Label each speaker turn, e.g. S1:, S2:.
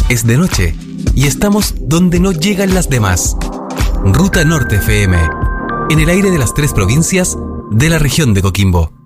S1: Es de noche y estamos donde no llegan las demás. Ruta Norte FM, en el aire de las 3 provincias de la región de Coquimbo.